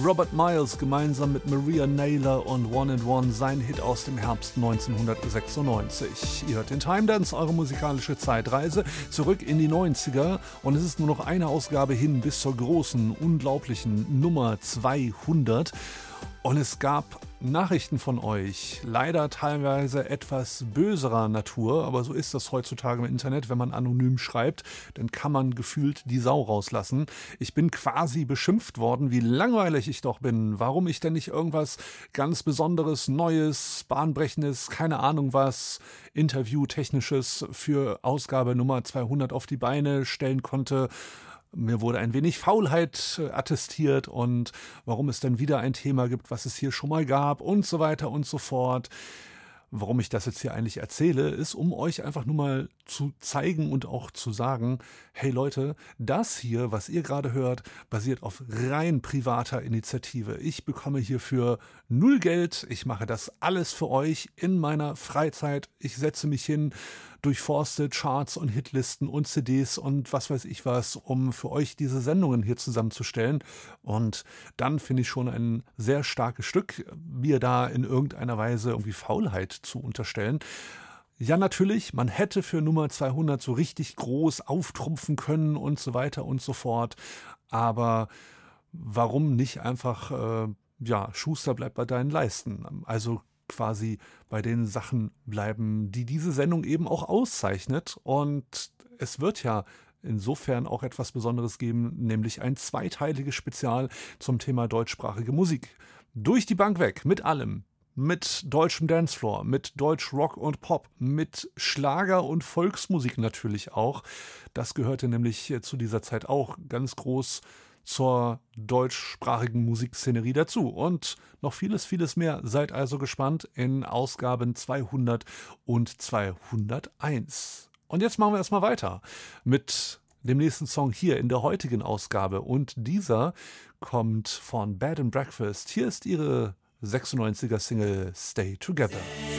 Robert Miles gemeinsam mit Maria Naylor und One and One, sein Hit aus dem Herbst 1996. Ihr hört den Time Dance, eure musikalische Zeitreise zurück in die 90er, und es ist nur noch eine Ausgabe hin bis zur großen, unglaublichen Nummer 200. Und es gab Nachrichten von euch, leider teilweise etwas böserer Natur, aber so ist das heutzutage im Internet, wenn man anonym schreibt, dann kann man gefühlt die Sau rauslassen. Ich bin quasi beschimpft worden, wie langweilig ich doch bin, warum ich denn nicht irgendwas ganz Besonderes, Neues, Bahnbrechendes, keine Ahnung was, Interviewtechnisches für Ausgabe Nummer 200 auf die Beine stellen konnte. Mir wurde ein wenig Faulheit attestiert und warum es dann wieder ein Thema gibt, was es hier schon mal gab und so weiter und so fort. Warum ich das jetzt hier eigentlich erzähle, ist, um euch einfach nur mal zu zeigen und auch zu sagen, hey Leute, das hier, was ihr gerade hört, basiert auf rein privater Initiative. Ich bekomme hierfür 0 Geld, ich mache das alles für euch in meiner Freizeit. Ich setze mich hin, durchforste Charts und Hitlisten und CDs und was weiß ich was, um für euch diese Sendungen hier zusammenzustellen. Und dann finde ich schon ein sehr starkes Stück, mir da in irgendeiner Weise irgendwie Faulheit zu unterstellen. Ja, natürlich, man hätte für Nummer 200 so richtig groß auftrumpfen können und so weiter und so fort. Aber warum nicht einfach, Schuster bleibt bei deinen Leisten. Also quasi bei den Sachen bleiben, die diese Sendung eben auch auszeichnet. Und es wird ja insofern auch etwas Besonderes geben, nämlich ein zweiteiliges Spezial zum Thema deutschsprachige Musik. Durch die Bank weg, mit allem. Mit deutschem Dancefloor, mit Deutsch-Rock und Pop, mit Schlager und Volksmusik natürlich auch. Das gehörte nämlich zu dieser Zeit auch ganz groß zur deutschsprachigen Musikszenerie dazu. Und noch vieles, vieles mehr. Seid also gespannt in Ausgaben 200 und 201. Und jetzt machen wir erstmal weiter mit dem nächsten Song hier in der heutigen Ausgabe. Und dieser kommt von Bed and Breakfast. Hier ist ihre 96er Single Stay Together.